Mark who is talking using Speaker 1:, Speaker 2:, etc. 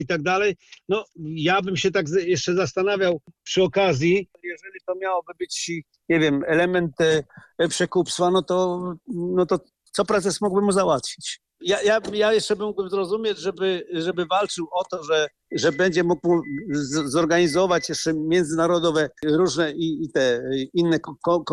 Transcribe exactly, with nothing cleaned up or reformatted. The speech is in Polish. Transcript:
Speaker 1: i tak dalej. No ja bym się tak jeszcze zastanawiał przy okazji, jeżeli to miałoby być, nie wiem, element e, przekupstwa, no to, no to co prezes mógłby mu załatwić? Ja, ja, ja jeszcze mógłbym zrozumieć, żeby, żeby walczył o to, że, że będzie mógł z, zorganizować jeszcze międzynarodowe różne i, i te inne ko-